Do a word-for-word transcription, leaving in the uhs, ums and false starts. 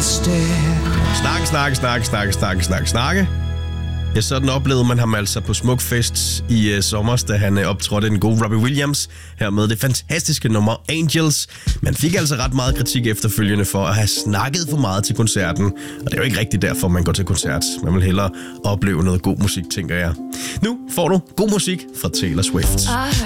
Snakke, snakke, snakke, snakke, snakke, snakke, snakke. Ja, sådan oplevede man ham altså på Smuk Fest i uh, sommer, da han uh, optrådte den gode Robbie Williams her med det fantastiske nummer Angels. Man fik altså ret meget kritik efterfølgende for at have snakket for meget til koncerten. Og det er jo ikke rigtigt derfor, man går til koncert. Man vil hellere opleve noget god musik, tænker jeg. Nu får du god musik fra Taylor Swift.